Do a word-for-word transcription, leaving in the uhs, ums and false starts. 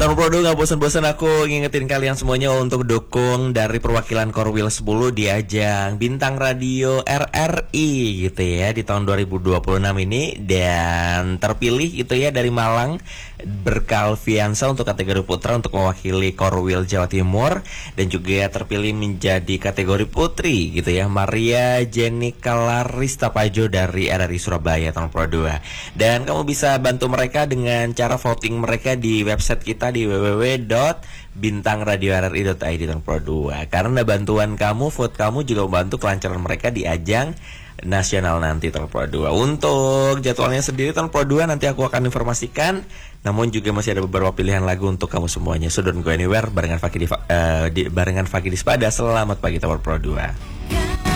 Tahun Pro dua gak bosan-bosan aku ngingetin kalian semuanya untuk dukung dari perwakilan Korwil sepuluh di ajang Bintang Radio R R I gitu ya di tahun dua ribu dua puluh enam ini. Dan terpilih gitu ya dari Malang Berkalfiansa untuk kategori putra untuk mewakili Korwil Jawa Timur. Dan juga terpilih menjadi kategori putri gitu ya Maria Jenika Larista Pajo dari R R I Surabaya tahun Pro dua. Dan kamu bisa bantu mereka dengan cara voting mereka di website kita di w w w dot bintang radio r r i dot i d tahun Pro dua. Karena bantuan kamu, vote kamu juga membantu kelancaran mereka di ajang nasional nanti tahun Pro dua. Untuk jadwalnya sendiri tahun Pro dua nanti aku akan informasikan. Namun juga masih ada beberapa pilihan lagu untuk kamu semuanya. So don't go anywhere. Barengan Fakih di, uh, di barengan Fakih di Spada. Selamat pagi tahun Pro dua.